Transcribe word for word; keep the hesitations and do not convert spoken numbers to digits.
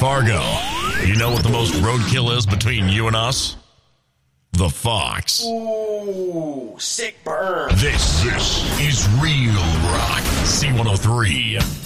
Fargo. You know what the most roadkill is between you and us? The Fox. Ooh, sick burn. This, this is Real Rock C one oh three.